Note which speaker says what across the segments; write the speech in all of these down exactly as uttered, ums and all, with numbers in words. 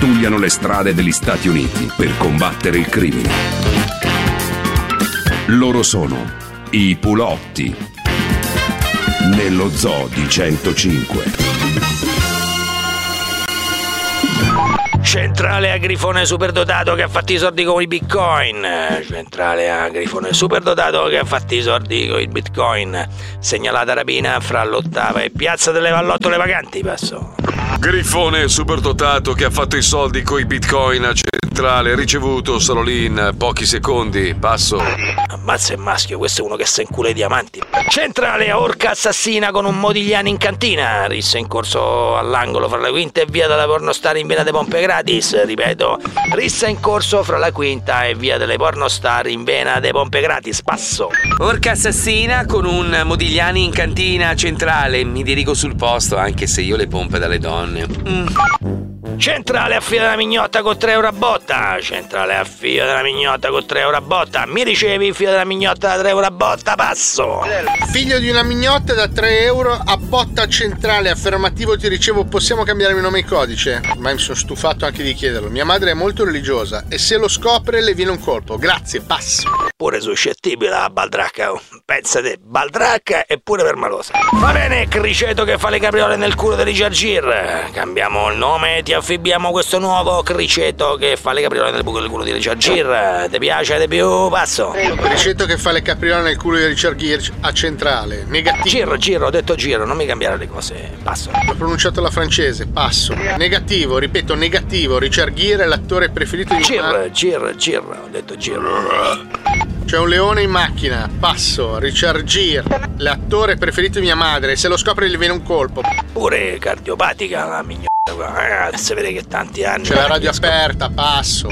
Speaker 1: pattugliano le strade degli Stati Uniti per combattere il crimine. Loro sono i Pulotti, nello zoo di centocinque.
Speaker 2: Centrale a grifone superdotato che ha fatto i soldi con i bitcoin. Centrale a grifone superdotato che ha fatto i soldi con i bitcoin. Segnalata rapina fra l'Ottava e Piazza delle Vallottole Vaganti. Passo.
Speaker 3: Grifone superdotato che ha fatto i soldi coi bitcoin a centrale, ricevuto solo lì in pochi secondi. Passo.
Speaker 2: Ammazza il maschio, questo è uno che sa in culo i diamanti. Centrale a orca assassina con un Modigliani in cantina. Rissa in corso all'angolo fra la quinta e via della pornostar in via dei Pompe Gratis. Ripeto, rissa in corso fra la quinta e via delle pornostar in vena dei Pompe Gratis. Passo.
Speaker 4: Orca assassina con un Modigliani in cantina centrale. Mi dirigo sul posto anche se io le pompe dalle donne. Mm.
Speaker 2: Centrale a figlio della mignotta con tre euro a botta. Centrale a figlio della mignotta con tre euro a botta. Mi ricevi figlio della mignotta da tre euro a botta? Passo.
Speaker 5: Figlio di una mignotta da tre euro a botta centrale. Affermativo, ti ricevo. Possiamo cambiare il nome in codice? Ma mi sono stufato anche di chiederlo. Mia madre è molto religiosa e se lo scopre le viene un colpo. Grazie, passo.
Speaker 2: Pure suscettibile a Baldracca. Pensate, Baldracca è pure permalosa. Va bene, Criceto che fa le capriole nel culo di Richard Gere. Cambiamo il nome, ti affibbiamo questo nuovo Criceto che fa le capriole nel buco del culo di Richard Gere. Ti piace di più? Passo.
Speaker 5: Criceto che fa le capriole nel culo di Richard Gere a centrale. Negativo.
Speaker 2: Giro, giro, ho detto giro, non mi cambiare le cose. Passo.
Speaker 5: L'ho pronunciato alla francese. Passo. Negativo, ripeto, negativo. Richard Gere è l'attore preferito di
Speaker 2: Gir, gir, gir, ho detto giro.
Speaker 5: C'è un leone in macchina. Passo. Richard Gere, l'attore preferito di mia madre. Se lo scopre gli viene un colpo.
Speaker 2: Pure cardiopatica la mignotta. Eh, si vede che tanti anni.
Speaker 5: C'è la radio aperta. Passo.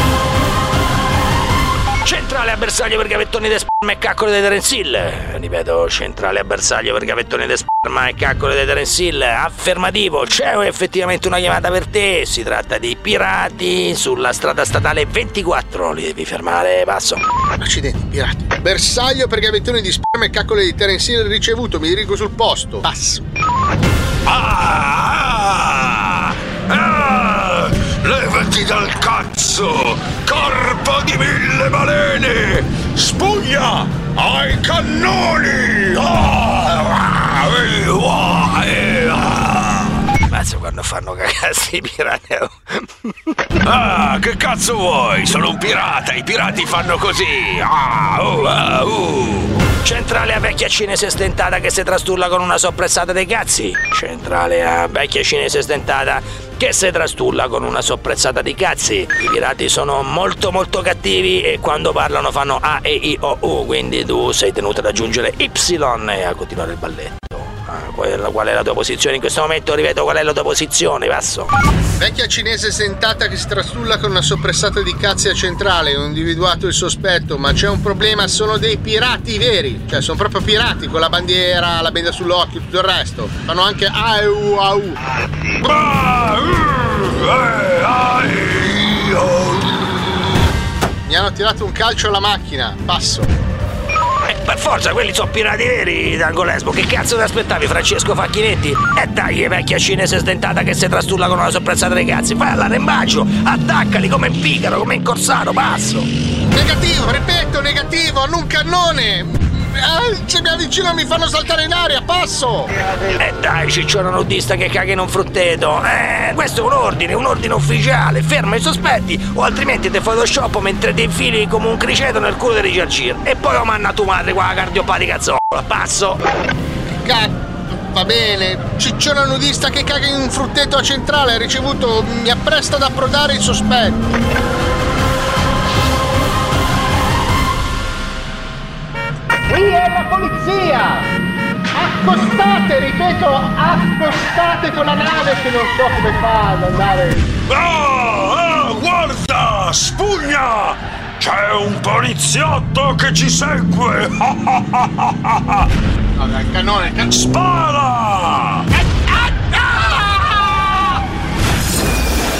Speaker 2: Centrale a bersaglio per gavettoni di sperma e caccole di Terence Hill. Ripeto, centrale a bersaglio per gavettoni di sperma e caccole di Terence Hill. Affermativo, c'è effettivamente una chiamata per te. Si tratta di pirati sulla strada statale ventiquattro. Li devi fermare, passo.
Speaker 5: Accidenti, pirati. Bersaglio per gavettoni di sperma e caccole di Terence Hill ricevuto. Mi dirigo sul posto. Passo.
Speaker 3: Ah! Ah! Levati dal cazzo! Corpo di mille balene! Spugna ai cannoni! Ah! Ah! Ah!
Speaker 2: Mazza quando fanno cagazzi i pirati.
Speaker 3: Ah, che cazzo vuoi? Sono un pirata, i pirati fanno così! Ah! Uh! Ah! Uh!
Speaker 2: Centrale a vecchia cinese stentata che si trastulla con una soppressata dei cazzi. Centrale a vecchia cinese stentata che si trastulla con una soppressata di cazzi. I pirati sono molto molto cattivi e quando parlano fanno A, E, I, O, U, quindi tu sei tenuto ad aggiungere Y e a continuare il balletto. Ah, qual, è la, qual è la tua posizione in questo momento? Ripeto, qual è la tua posizione? Passo.
Speaker 5: Vecchia cinese stentata che si trastulla con una soppressata di cazzi a centrale. Ho individuato il sospetto, ma c'è un problema, sono dei pirati veri. Cioè, sono proprio pirati con la bandiera, la benda sull'occhio, tutto il resto. Fanno anche A E U A U. Mi hanno tirato un calcio alla macchina. Passo.
Speaker 2: Eh, per forza, quelli sono pirati veri, Dango Lesbo. Che cazzo ti aspettavi, Francesco Facchinetti? E dai, vecchia cinese stentata che si trastulla con una soppressata dei cazzi. Fai all'arrembaggio, attaccali come in pigaro, come in corsaro, passo.
Speaker 5: Negativo, ripeto, negativo, hanno un cannone. Ah, se mi avvicino mi fanno saltare in aria, passo.
Speaker 2: E dai, ciccione nudista che caga in un frutteto. Eh, questo è un ordine, un ordine ufficiale. Ferma i sospetti o altrimenti ti photoshop mentre ti infili come un criceto nel culo di Richard Gere. E poi lo manna tua madre qua la cardiopatica zoppola. Passo.
Speaker 5: Cazzo, va bene. Ciccione nudista che caga in un frutteto a centrale ha ricevuto. Mi appresta ad approdare il sospetto. Qui è la polizia! Accostate, ripeto, accostate con la nave che non so come fa ad andare.
Speaker 3: Ah, ah, guarda, spugna! C'è un poliziotto che ci segue!
Speaker 5: Vabbè, il cannone, can-
Speaker 3: Spara!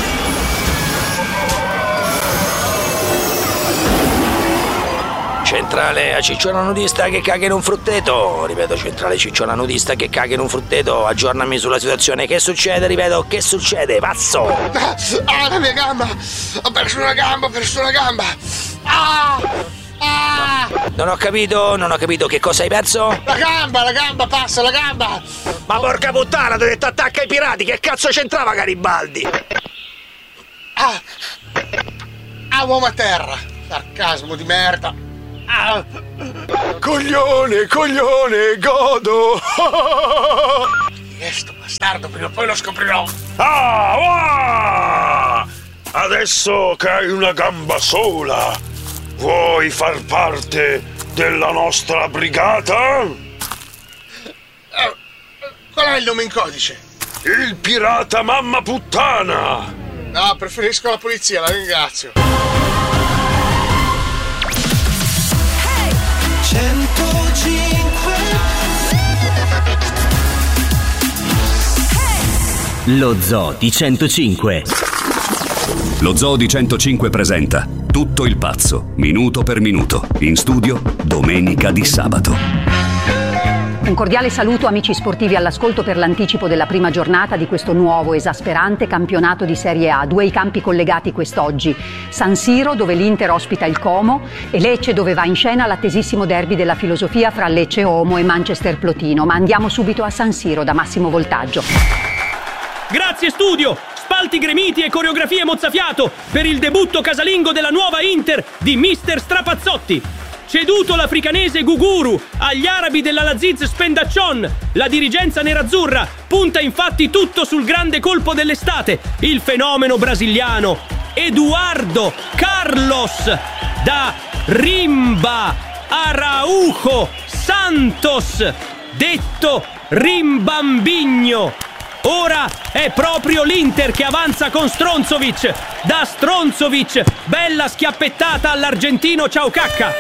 Speaker 2: Centrale Centrale a cicciona nudista che caga in un frutteto. Ripeto, centrale cicciona nudista che caga in un frutteto. Aggiornami sulla situazione. Che succede? Ripeto, che succede? Pazzo!
Speaker 5: Ah, la mia gamba! Ho perso una gamba, ho perso una gamba! Ah! Ah!
Speaker 2: Non ho capito, non ho capito che cosa hai perso?
Speaker 5: La gamba, la gamba, passa, la gamba!
Speaker 2: Ma porca puttana, ti ho detto attacca i pirati, che cazzo c'entrava Garibaldi?
Speaker 5: Ah! Ah, uomo a terra! Sarcasmo di merda! Ah!
Speaker 3: Coglione, coglione, godo!
Speaker 5: E sto bastardo, prima o poi lo scoprirò!
Speaker 3: Ah, ah! Adesso che hai una gamba sola, vuoi far parte della nostra brigata?
Speaker 5: Eh, qual è il nome in codice?
Speaker 3: Il pirata mamma puttana!
Speaker 5: No, preferisco la polizia, la ringrazio.
Speaker 6: centocinque
Speaker 7: Lo Zoo di centocinque.
Speaker 1: Lo Zoo di centocinque presenta Tutto il pazzo, minuto per minuto. In studio, domenica di sabato.
Speaker 8: Un cordiale saluto amici sportivi all'ascolto per l'anticipo della prima giornata di questo nuovo esasperante campionato di Serie A. Due i campi collegati quest'oggi: San Siro, dove l'Inter ospita il Como, e Lecce, dove va in scena l'attesissimo derby della filosofia fra Lecce Como e Manchester Plotino. Ma andiamo subito a San Siro da Massimo Voltaggio.
Speaker 9: Grazie studio! Spalti gremiti e coreografie mozzafiato per il debutto casalingo della nuova Inter di mister Strapazzotti. Ceduto l'africanese Guguru agli arabi della Laziz Spendaccion, la dirigenza nerazzurra punta infatti tutto sul grande colpo dell'estate, il fenomeno brasiliano Eduardo Carlos da Rimba Araujo Santos, detto Rimbambigno. Ora è proprio l'Inter che avanza con Stronzovic. Da Stronzovic, bella schiappettata all'argentino Ciao Cacca.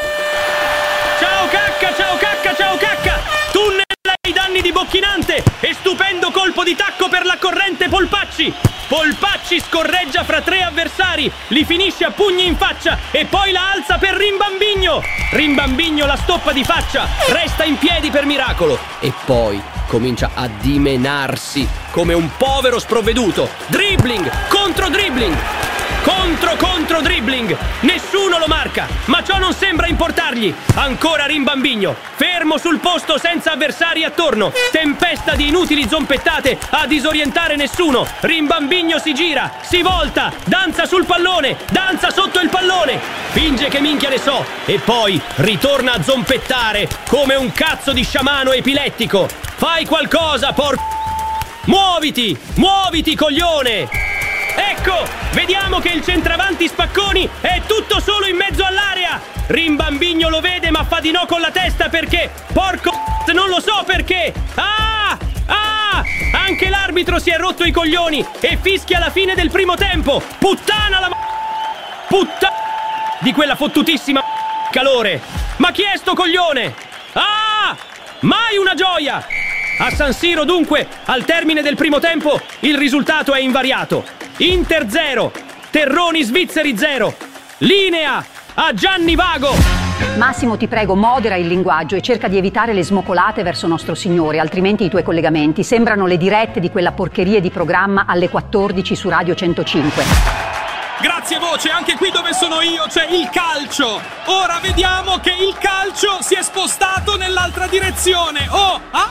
Speaker 9: Ciao Cacca, ciao Cacca, ciao Cacca! Tunnel ai danni di Bocchinante e stupendo colpo di tacco per la corrente Polpacci. Polpacci scorreggia fra tre avversari, li finisce a pugni in faccia e poi la alza per Rimbambigno. Rimbambigno la stoppa di faccia, resta in piedi per miracolo e poi comincia a dimenarsi come un povero sprovveduto. Dribbling contro dribbling. Contro contro dribbling. Nessuno lo marca, ma ciò non sembra importargli. Ancora Rimbambigno, fermo sul posto senza avversari attorno. Tempesta di inutili zompettate a disorientare nessuno. Rimbambigno si gira, si volta, danza sul pallone, danza sotto il pallone, finge che minchia ne so e poi ritorna a zompettare come un cazzo di sciamano epilettico. Fai qualcosa, por... Muoviti, muoviti coglione! Ecco, vediamo che il centravanti Spacconi è tutto solo in mezzo all'area. Rimbambigno lo vede ma fa di no con la testa perché, porco non lo so perché. Ah, ah, anche l'arbitro si è rotto i coglioni e fischia la fine del primo tempo. Puttana la puttana di quella fottutissima calore. Ma chi è sto coglione? Ah, mai una gioia. A San Siro dunque, al termine del primo tempo, il risultato è invariato. Inter zero, Terroni Svizzeri zero. Linea a Gianni Vago.
Speaker 8: Massimo, ti prego, modera il linguaggio e cerca di evitare le smocolate verso Nostro Signore, altrimenti i tuoi collegamenti sembrano le dirette di quella porcheria di programma alle quattordici su Radio centocinque.
Speaker 9: Grazie voce, anche qui dove sono io c'è il calcio. Ora vediamo che il calcio si è spostato nell'altra direzione. Oh, ah,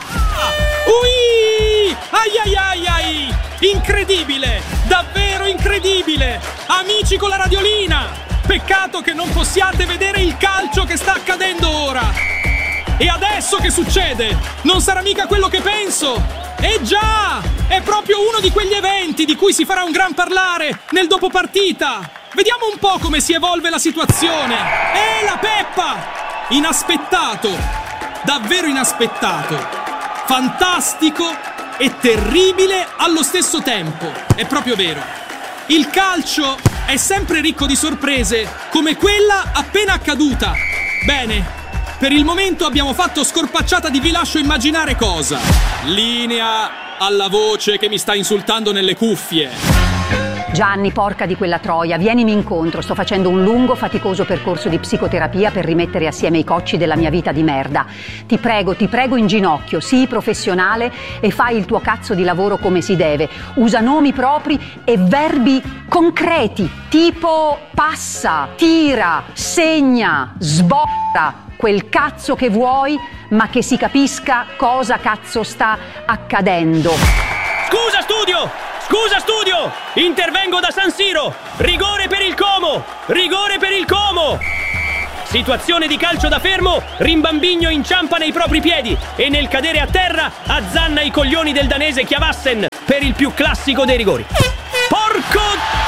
Speaker 9: ui, ai ai ai ai. Incredibile, davvero incredibile. Amici con la radiolina, peccato che non possiate vedere il calcio che sta accadendo ora. E adesso che succede? Non sarà mica quello che penso. Eh già, è proprio uno di quegli eventi di cui si farà un gran parlare nel dopopartita. Vediamo un po' come si evolve la situazione. E la Peppa! Inaspettato, davvero inaspettato, fantastico e terribile allo stesso tempo. È proprio vero. Il calcio è sempre ricco di sorprese, come quella appena accaduta. Bene, per il momento abbiamo fatto scorpacciata di vi lascio immaginare cosa. Linea alla voce che mi sta insultando nelle cuffie.
Speaker 8: Gianni, porca di quella troia, vienimi incontro, sto facendo un lungo, faticoso percorso di psicoterapia per rimettere assieme i cocci della mia vita di merda. Ti prego, ti prego in ginocchio, sii professionale e fai il tuo cazzo di lavoro come si deve. Usa nomi propri e verbi concreti, tipo passa, tira, segna, sbotta, quel cazzo che vuoi, ma che si capisca cosa cazzo sta accadendo.
Speaker 9: Scusa studio! Scusa studio! Intervengo da San Siro! Rigore per il Como! Rigore per il Como! Situazione di calcio da fermo, Rimbambigno inciampa nei propri piedi e nel cadere a terra azzanna i coglioni del danese Chiavassen per il più classico dei rigori. Porco...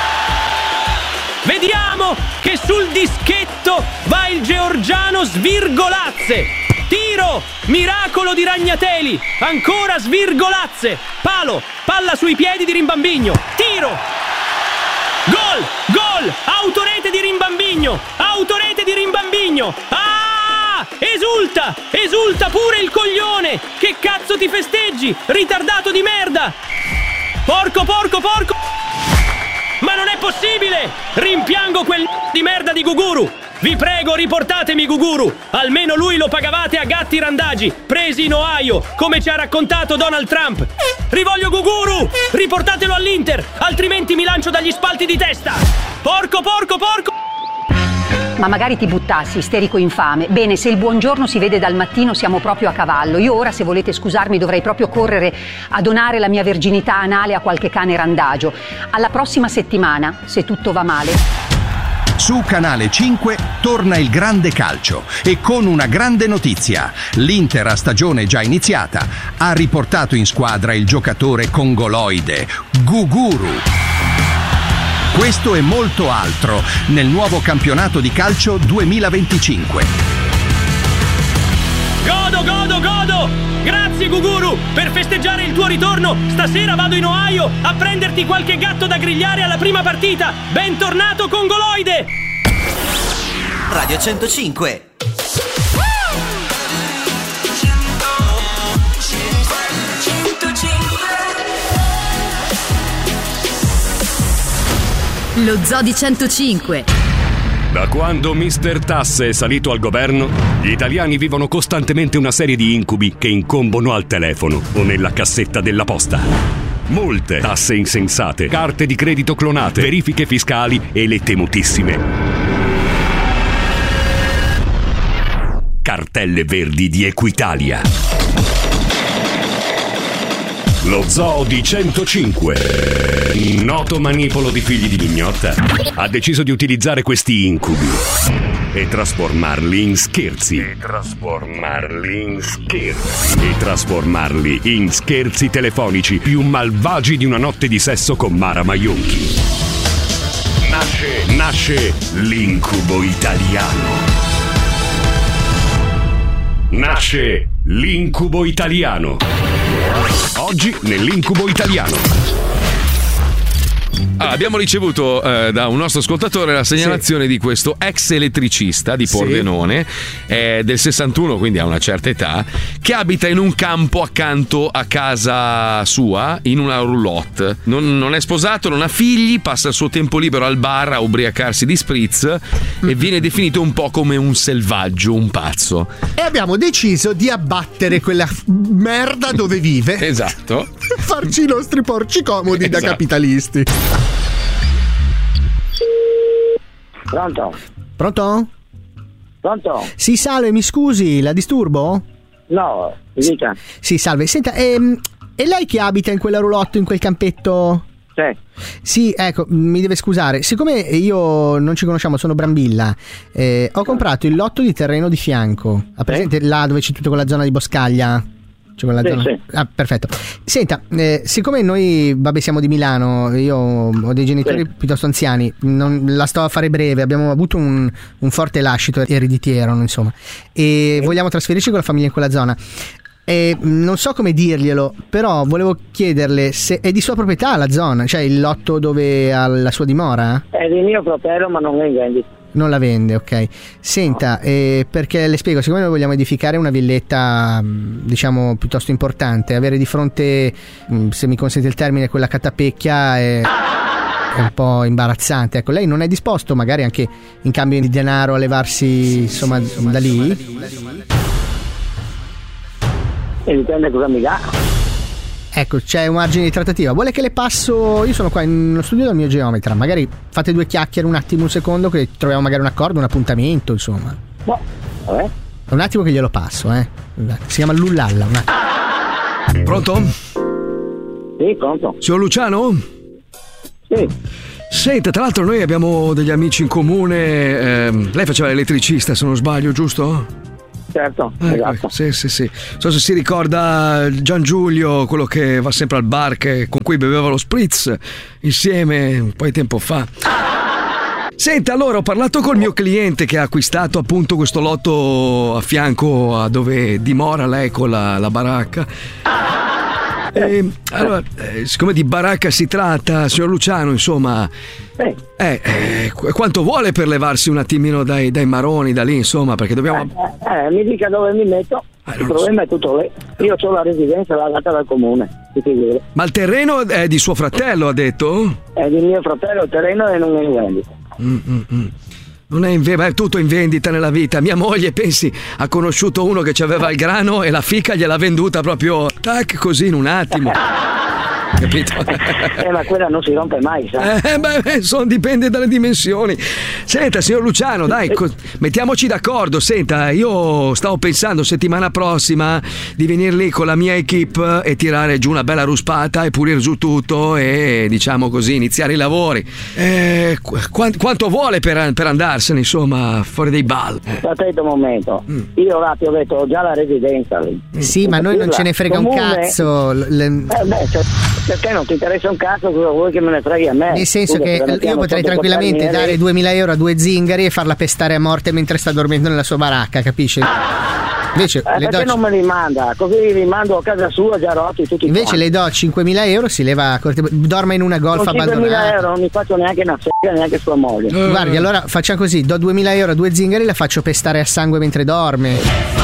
Speaker 9: Vediamo che sul dischetto va il georgiano Svirgolazze. Tiro! Miracolo di Ragnateli! Ancora Svirgolazze! Palo! Palla sui piedi di Rimbambigno! Tiro! Gol! Gol! Autorete di Rimbambigno! Autorete di Rimbambigno! Ah! Esulta! Esulta pure il coglione! Che cazzo ti festeggi? Ritardato di merda! Porco, porco, porco! Ma non è possibile! Rimpiango quel di merda di Guguru! Vi prego, riportatemi Guguru! Almeno lui lo pagavate a gatti randagi, presi in Ohio, come ci ha raccontato Donald Trump! Rivoglio Guguru! Riportatelo all'Inter, altrimenti mi lancio dagli spalti di testa! Porco, porco, porco!
Speaker 8: Ma magari ti buttassi, isterico infame. Bene, se il buongiorno si vede dal mattino siamo proprio a cavallo. Io ora, se volete scusarmi, dovrei proprio correre a donare la mia verginità anale a qualche cane randagio. Alla prossima settimana, se tutto va male.
Speaker 10: Su Canale cinque torna il grande calcio e con una grande notizia. L'Inter, a stagione già iniziata, ha riportato in squadra il giocatore congoloide Guguru. Questo e molto altro nel nuovo campionato di calcio duemilaventicinque.
Speaker 9: Godo, godo, godo! Grazie Guguru! Per festeggiare il tuo ritorno, stasera vado in Ohio a prenderti qualche gatto da grigliare alla prima partita! Bentornato congoloide!
Speaker 7: Radio centocinque.
Speaker 11: Lo Zoo di centocinque.
Speaker 1: Da quando mister Tasse è salito al governo, gli italiani vivono costantemente una serie di incubi che incombono al telefono o nella cassetta della posta. Multe, tasse insensate, carte di credito clonate, verifiche fiscali e le temutissime cartelle verdi di Equitalia. Lo Zoo di centocinque, noto manipolo di figli di mignotta, ha deciso di utilizzare questi incubi e trasformarli in scherzi. E trasformarli in scherzi. E trasformarli in scherzi telefonici più malvagi di una notte di sesso con Mara Maionchi. Nasce, nasce l'incubo italiano. Nasce l'incubo italiano. Oggi nell'incubo italiano.
Speaker 12: Ah, abbiamo ricevuto eh, da un nostro ascoltatore la segnalazione sì. di questo ex elettricista di Pordenone, sì. eh, del sessantuno, quindi ha una certa età, che abita in un campo accanto a casa sua in una roulotte. Non, non è sposato, non ha figli, passa il suo tempo libero al bar a ubriacarsi di spritz mm. e viene definito un po' come un selvaggio, un pazzo.
Speaker 13: E abbiamo deciso di abbattere quella merda dove vive.
Speaker 12: Esatto.
Speaker 13: Farci i nostri porci comodi esatto. da capitalisti.
Speaker 14: Pronto?
Speaker 13: Pronto?
Speaker 14: Pronto?
Speaker 13: Sì, salve, mi scusi, la disturbo?
Speaker 14: No, dica.
Speaker 13: Sì, salve. Senta, ehm, è lei che abita in quella roulotte, in quel campetto?
Speaker 14: Sì.
Speaker 13: Sì, ecco, mi deve scusare. Siccome io non ci conosciamo, sono Brambilla, eh, ho comprato il lotto di terreno di fianco. Ha presente sì. là dove c'è tutta quella zona di boscaglia? C'è quella
Speaker 14: sì,
Speaker 13: zona?
Speaker 14: Sì.
Speaker 13: Ah, perfetto. Senta, eh, siccome noi, vabbè, siamo di Milano, io ho dei genitori sì. piuttosto anziani, non, la sto a fare breve, abbiamo avuto un, un forte lascito ereditiero, insomma, e sì. vogliamo trasferirci con la famiglia in quella zona. E non so come dirglielo, però volevo chiederle se è di sua proprietà la zona, cioè il lotto dove ha la sua dimora?
Speaker 14: È di mio fratello, ma non è in vendita.
Speaker 13: Non la vende, ok. Senta, no. eh, perché le spiego, siccome noi vogliamo edificare una villetta, diciamo, piuttosto importante, avere di fronte, se mi consente il termine, quella catapecchia è... è un po' imbarazzante. Ecco, lei non è disposto magari anche in cambio di denaro a levarsi insomma da lì?
Speaker 14: E dipende cosa mi dà.
Speaker 13: Ecco, c'è un margine di trattativa. Vuole che le passo? Io sono qua nello studio del mio geometra. Magari fate due chiacchiere un attimo, un secondo, che troviamo magari un accordo, un appuntamento, insomma.
Speaker 14: No, vabbè.
Speaker 13: Un attimo che glielo passo, eh. Si chiama Lullalla. Un attimo.
Speaker 15: Pronto?
Speaker 14: Sì, pronto.
Speaker 15: Signor Luciano?
Speaker 14: Sì.
Speaker 15: Senta, tra l'altro noi abbiamo degli amici in comune. Eh, lei faceva l'elettricista, se non sbaglio, giusto?
Speaker 14: Certo,
Speaker 15: eh,
Speaker 14: esatto.
Speaker 15: Sì, sì, sì. Non so se si ricorda Gian Giulio, quello che va sempre al bar, che, con cui beveva lo spritz insieme un po' di tempo fa. Senta, allora ho parlato col mio cliente che ha acquistato appunto questo lotto a fianco a dove dimora lei con la, la baracca. E, allora, eh, siccome di baracca si tratta, signor Luciano, insomma, eh, eh, quanto vuole per levarsi un attimino dai, dai maroni da lì, insomma, perché dobbiamo.
Speaker 14: Eh, eh, mi dica dove mi metto.
Speaker 15: Eh,
Speaker 14: il problema so. È tutto lì. Io ho la residenza, l'ha data dal comune.
Speaker 15: Ma il terreno è di suo fratello, ha detto?
Speaker 14: È di mio fratello il terreno e non è in vendita.
Speaker 15: Mm, mm, mm. Non è in vendita, è tutto in vendita nella vita. Mia moglie, pensi, ha conosciuto uno che aveva il grano e la fica gliel'ha venduta proprio tac, così in un attimo. Capito?
Speaker 14: Eh, ma quella non si rompe mai, sa?
Speaker 15: Eh, beh, son, dipende dalle dimensioni. Senta, signor Luciano, dai, co- mettiamoci d'accordo. Senta, io stavo pensando settimana prossima di venire lì con la mia equipe e tirare giù una bella ruspata e pulire giù tutto e, diciamo così, iniziare i lavori. Eh, qu- quanto vuole per, per andarsene, insomma, fuori dei ball?
Speaker 14: Aspetta un momento. Mm. Io là ti ho detto, ho già la residenza lì.
Speaker 13: Sì, ma noi non ce ne frega comune, un cazzo. Le...
Speaker 14: Eh, beh, cioè, perché non ti interessa un cazzo, cosa vuoi che me ne freghi a me?
Speaker 13: Nel senso Scusa, che io potrei tranquillamente dare duemila euro a due zingari e farla pestare a morte mentre sta dormendo nella sua baracca, capisci? Invece
Speaker 14: eh,
Speaker 13: le
Speaker 14: perché
Speaker 13: do...
Speaker 14: non me li manda? Così li mando a casa sua già rotti tutti.
Speaker 13: Invece
Speaker 14: quanti.
Speaker 13: le do cinquemila euro, si leva dorma in una golf
Speaker 14: con
Speaker 13: abbandonata.
Speaker 14: cinquemila euro non mi faccio neanche una sega, neanche sua moglie.
Speaker 13: Uh. Guardi, allora facciamo così, do duemila euro a due zingari e la faccio pestare a sangue mentre dorme.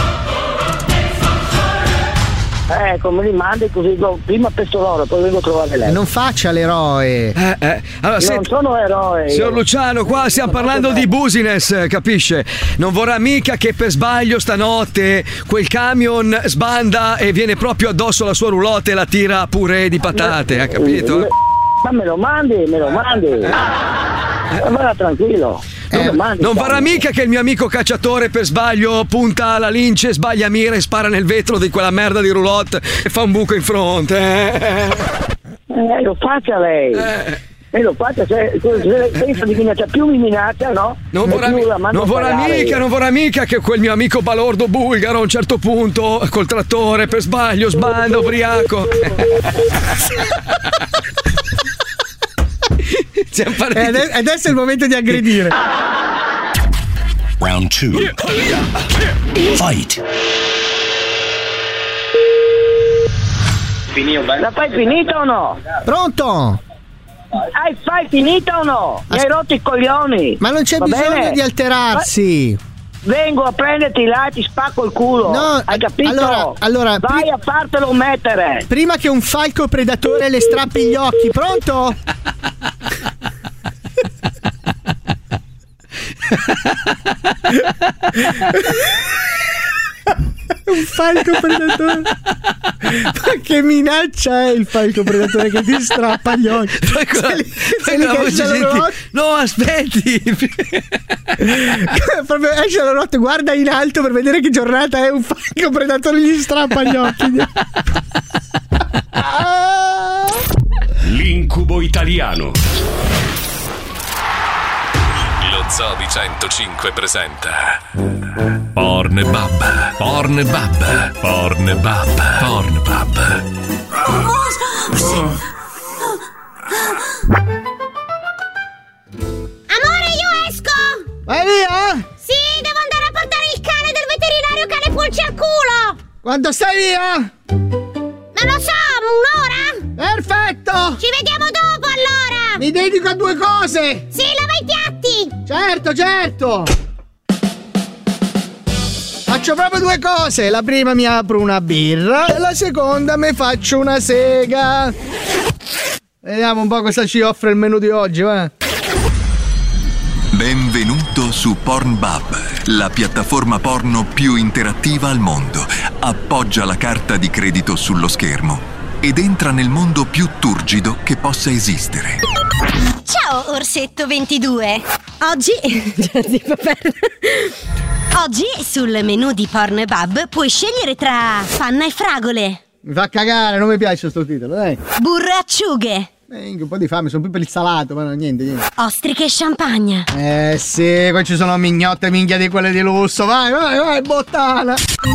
Speaker 14: Ecco, me li mandi così prima pesto loro, poi vengo a trovare lei.
Speaker 13: Non faccia l'eroe.
Speaker 15: Eh, eh. Allora,
Speaker 14: non
Speaker 15: senti,
Speaker 14: sono eroe.
Speaker 15: Signor
Speaker 14: io.
Speaker 15: Luciano, qua stiamo parlando di business, capisce? Non vorrà mica che per sbaglio stanotte quel camion sbanda e viene proprio addosso alla sua roulotte e la tira a purè di patate, ha capito?
Speaker 14: Ma me lo mandi, me lo mandi. Ma vada tranquillo.
Speaker 15: Eh, non vorrà mica che il mio amico cacciatore per sbaglio punta la lince, sbaglia mira e spara nel vetro di quella merda di roulotte e fa un buco in fronte. Eh,
Speaker 14: eh lo faccia lei. Eh. E lo faccia, se, se pensa di minaccia, più mi minaccia, no?
Speaker 15: Non vorrà, mi, non vorrà mica, non vorrà mica che quel mio amico balordo bulgaro a un certo punto col trattore per sbaglio sbanda ubriaco.
Speaker 13: E adesso, adesso è il momento di aggredire.
Speaker 16: Round two. Fight.
Speaker 14: La fai finita o no?
Speaker 13: Pronto?
Speaker 14: Hai fai finita o no? Mi
Speaker 13: As-
Speaker 14: hai rotto i coglioni.
Speaker 13: Ma non c'è
Speaker 14: Va
Speaker 13: bisogno
Speaker 14: bene?
Speaker 13: di alterarsi.
Speaker 14: Vengo a prenderti là e ti spacco il culo.
Speaker 13: No,
Speaker 14: hai capito?
Speaker 13: Allora, allora
Speaker 14: vai
Speaker 13: pri-
Speaker 14: a fartelo mettere.
Speaker 13: Prima che un falco predatore le strappi gli occhi, pronto? Un falco predatore. Ma che minaccia è il falco predatore che ti strappa gli occhi?
Speaker 15: Poi quella,
Speaker 13: se li,
Speaker 15: poi quella voce senti, no, aspetti.
Speaker 13: Proprio esce la notte, guarda in alto per vedere che giornata è, un falco predatore gli strappa gli occhi.
Speaker 1: L'incubo italiano.
Speaker 17: Lo Zoo di centocinque presenta Pornbub, Pornbub, Pornbub, Pornbub.
Speaker 18: Amore, io esco!
Speaker 13: Vai via?
Speaker 18: Sì, devo andare a portare il cane del veterinario cane pulci al culo!
Speaker 13: Quando stai via?
Speaker 18: Non lo so, un'ora?
Speaker 13: Perfetto!
Speaker 18: Ci vediamo dopo allora!
Speaker 13: Mi dedico a due cose!
Speaker 18: Sì, lava i piatti!
Speaker 13: Certo, certo! Faccio proprio due cose. La prima mi apro una birra e la seconda mi faccio una sega. Vediamo un po' cosa ci offre il menù di oggi, va.
Speaker 19: Benvenuto su Pornbub, la piattaforma porno più interattiva al mondo. Appoggia la carta di credito sullo schermo ed entra nel mondo più turgido che possa esistere.
Speaker 18: Ciao Orsetto ventidue. Oggi Oggi sul menù di Pornbub puoi scegliere tra panna e fragole,
Speaker 13: Mi fa cagare, non mi piace sto titolo, dai.
Speaker 18: burro e acciughe,
Speaker 13: Eh, un po' di fame, sono più per il salato, ma no, niente, niente.
Speaker 18: ostriche e champagne.
Speaker 13: Eh sì, qua ci sono mignotte minchia di quelle di lusso. Vai, vai, vai, bottana.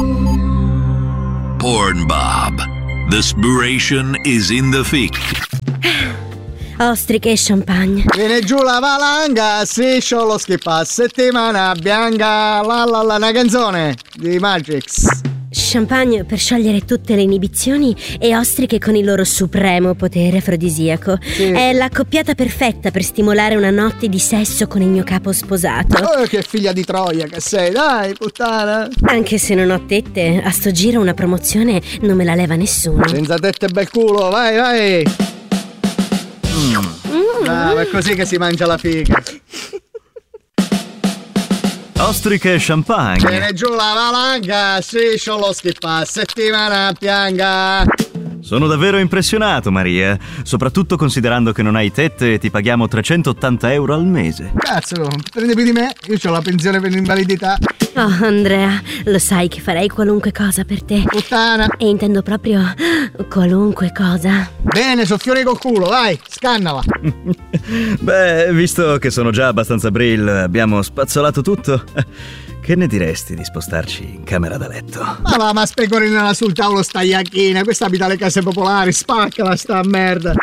Speaker 16: Pornbub. The spiration is in the thick.
Speaker 18: Ostriche e champagne.
Speaker 13: Viene giù la valanga, striscio lo schippa, settimana bianca, la la la, una canzone di Magix.
Speaker 18: Champagne per sciogliere tutte le inibizioni e ostriche con il loro supremo potere afrodisiaco.
Speaker 13: Sì.
Speaker 18: È la coppiata perfetta per stimolare una notte di sesso con il mio capo sposato.
Speaker 13: Oh, che figlia di Troia che sei, dai, puttana.
Speaker 18: Anche se non ho tette, a sto giro una promozione non me la leva nessuno.
Speaker 13: Senza tette e bel culo, vai, vai. Mm. Bravo, è così che si mangia la figa.
Speaker 20: Ostriche e champagne.
Speaker 13: Viene giù la valanga, striscio lo schippa, settimana bianca.
Speaker 20: Sono davvero impressionato, Maria. Soprattutto considerando che non hai tette e ti paghiamo trecentottanta euro al mese.
Speaker 13: Cazzo, prendi più di me, io ho la pensione per l'invalidità.
Speaker 18: Oh, Andrea, lo sai che farei qualunque cosa per te.
Speaker 13: Puttana.
Speaker 18: E intendo proprio qualunque cosa.
Speaker 13: Bene, soffiore col culo, vai, scannala.
Speaker 20: Beh, visto che sono già abbastanza brill, abbiamo spazzolato tutto. Che ne diresti di spostarci in camera da letto?
Speaker 13: Ma va, ma specorinala sul tavolo sta iacchina, questa abita alle case popolari, spaccala sta merda.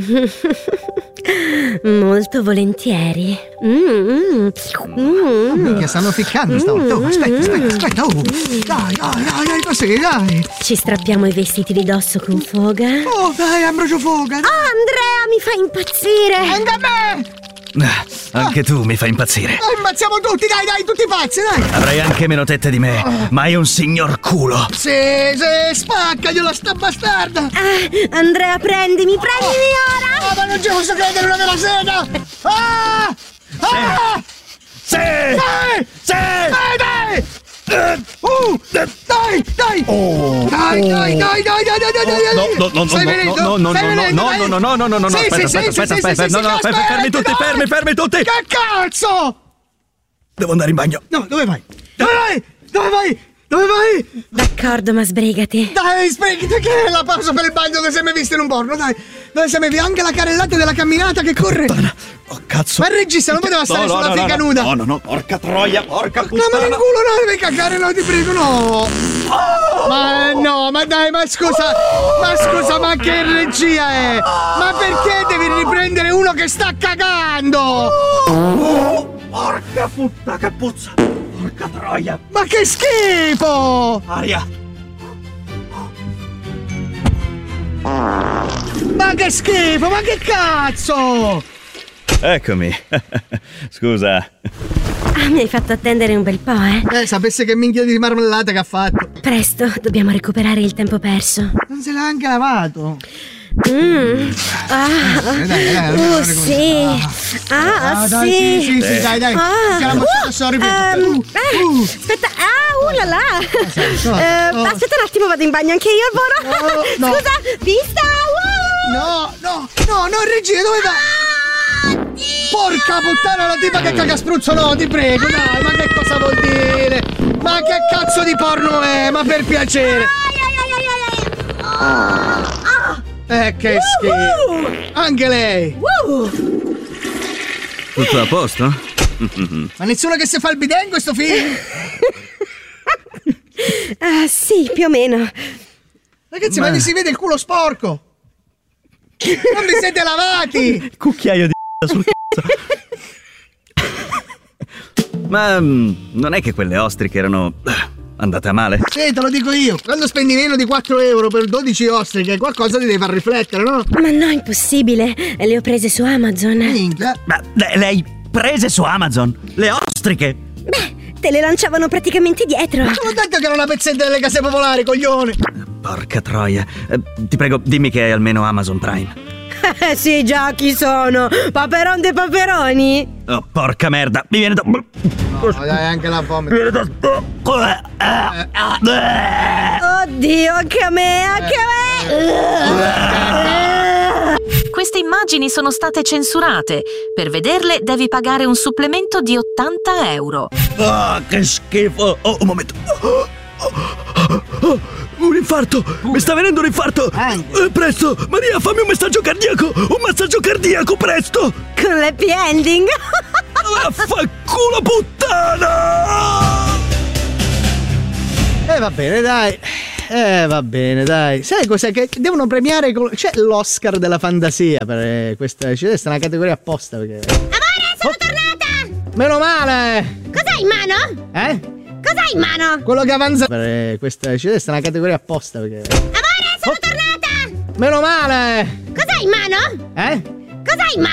Speaker 18: Molto volentieri. Mm, mm.
Speaker 13: Minchia, stanno ficcando stavolta. Oh, aspetta, aspetta, aspetta. Oh. Dai, dai, dai, dai, così, dai.
Speaker 18: Ci strappiamo i vestiti di dosso con foga.
Speaker 13: Oh, dai, Ambrogio Foga. Dai.
Speaker 18: Oh, Andrea, mi fa impazzire.
Speaker 13: Anche a me.
Speaker 20: Ah, anche ah. tu mi fai impazzire.
Speaker 13: Oh, impazziamo tutti, dai, dai, tutti pazzi, dai.
Speaker 20: Avrai anche meno tette di me, oh. ma hai un signor culo.
Speaker 13: Sì, sì, spaccagliela sta bastarda.
Speaker 18: Ah, Andrea, prendimi, prendimi oh. ora.
Speaker 13: Oh, ma non ci posso credere, una vera sega. Ah! Ah!
Speaker 20: Sì!
Speaker 13: Dai!
Speaker 20: Sì!
Speaker 13: Dai, dai! Uh, dai, dai!
Speaker 20: Oh,
Speaker 13: dai,
Speaker 20: oh.
Speaker 13: dai, dai, dai, dai, dai, dai, dai!
Speaker 20: No, no, no,
Speaker 13: Stai
Speaker 20: no,
Speaker 13: venendo?
Speaker 20: no, no,
Speaker 13: Stai
Speaker 20: no,
Speaker 13: venendo,
Speaker 20: no,
Speaker 13: dai?
Speaker 20: no, no, no, no, no, no,
Speaker 13: Sì,
Speaker 20: aspetta,
Speaker 13: sì,
Speaker 20: aspetta,
Speaker 13: sì,
Speaker 20: aspetta,
Speaker 13: sì,
Speaker 20: aspetta,
Speaker 13: sì,
Speaker 20: no,
Speaker 13: sì,
Speaker 20: no,
Speaker 13: aspetta,
Speaker 20: fermi tutti,
Speaker 13: dai.
Speaker 20: fermi, fermi tutti!
Speaker 13: Che cazzo?
Speaker 20: Devo andare in bagno.
Speaker 13: No, dove vai? Dove vai? Dove vai? Dove vai?
Speaker 18: D'accordo, ma sbrigati.
Speaker 13: Dai, sbrigati, che è la pausa per il bagno che sei mai visto in un porno, dai. Dove sei mai visto? Anche la carrellata della camminata che corre.
Speaker 20: Oh, cazzo.
Speaker 13: Ma il regista non poteva stare
Speaker 20: no, no,
Speaker 13: sulla
Speaker 20: no,
Speaker 13: figa
Speaker 20: no,
Speaker 13: nuda.
Speaker 20: No, no, no, porca troia, porca puttana.
Speaker 13: No, ma nel culo no, devi cagare, no, ti prego, no. Oh! Ma no, ma dai, ma scusa, ma scusa, ma che regia è? Ma perché devi riprendere uno che sta cagando?
Speaker 20: Oh, porca puttana, che puzza. Porca troia.
Speaker 13: Ma che schifo!
Speaker 20: Aria.
Speaker 13: Ma che schifo, ma che cazzo!
Speaker 20: Eccomi. Scusa.
Speaker 18: Ah, mi hai fatto attendere un bel po', eh?
Speaker 13: Eh, sapesse che minchia di marmellata che ha fatto.
Speaker 18: Presto, dobbiamo recuperare il tempo perso.
Speaker 13: Non se l'ha anche lavato.
Speaker 18: Mm. Ah,
Speaker 13: dai, dai, dai,
Speaker 18: oh,
Speaker 13: dai,
Speaker 18: sì. Ah,
Speaker 13: ah, dai,
Speaker 18: sì.
Speaker 13: sì, sì, sì, dai, dai.
Speaker 18: Ah.
Speaker 13: Uh, sorry,
Speaker 18: um,
Speaker 13: uh, uh.
Speaker 18: Aspetta, ah, uh là là.
Speaker 13: So,
Speaker 18: uh,
Speaker 13: oh.
Speaker 18: Aspetta un attimo, vado in bagno anche io, Alvoro.
Speaker 13: Oh, no.
Speaker 18: Scusa, vista. Uh.
Speaker 13: No, no, no, no, regia, dove vai? Ah, porca puttana, la tipa che caga spruzzo, no, ti prego, dai, ma che cosa vuol dire? Ma che cazzo di porno è? Ma per piacere. Eh, che schifo. Anche lei.
Speaker 20: Tutto a posto?
Speaker 13: Ma nessuno che si fa il bidet in questo film?
Speaker 18: Ah, sì, più o meno.
Speaker 13: Ragazzi, ma, ma vi si vede il culo sporco. Non vi siete lavati.
Speaker 20: Cucchiaio di sul cazzo. Ma um, non è che quelle ostriche erano andate a male?
Speaker 13: Sì, te lo dico io. Quando spendi meno di quattro euro per dodici ostriche, qualcosa ti deve far riflettere, no?
Speaker 18: Ma no, impossibile. Le ho prese su Amazon.
Speaker 13: Minchia.
Speaker 20: Ma le, le hai prese su Amazon? Le ostriche?
Speaker 18: Beh, te le lanciavano praticamente dietro.
Speaker 13: Te l'ho detto che era una pezzetta delle case popolari, coglione.
Speaker 20: Porca troia. Eh, ti prego, dimmi che hai almeno Amazon Prime.
Speaker 18: Eh sì, già, chi sono? Paperon de Paperoni?
Speaker 20: Oh, porca merda, mi viene da...
Speaker 5: No, dai, anche la fame.
Speaker 20: Mi viene da...
Speaker 18: Oddio, anche a me, anche a me!
Speaker 21: Queste immagini sono state censurate. Per vederle devi pagare un supplemento di ottanta euro.
Speaker 20: Ah, che schifo! Oh, un momento. Oh, oh, oh, un infarto! Mi sta venendo un infarto! Eh, presto! Maria, fammi un messaggio cardiaco! Un massaggio cardiaco, presto!
Speaker 18: Con l'happy ending!
Speaker 20: Vaffanculo puttana!
Speaker 13: Eh va bene, dai. Eh va bene, dai. Sai cos'è che devono premiare? Con... C'è l'Oscar della fantasia per questa. C'è una categoria apposta perché.
Speaker 18: Amore, sono oh. tornata!
Speaker 13: Meno male!
Speaker 18: Cos'hai in mano?
Speaker 13: Eh?
Speaker 18: Cos'hai in mano?
Speaker 13: Quello che avanza per questa. C'è una categoria apposta perché.
Speaker 18: Amore, sono oh. tornata!
Speaker 13: Meno male!
Speaker 18: Cos'hai in mano?
Speaker 13: Eh?
Speaker 18: Cos'hai in mano?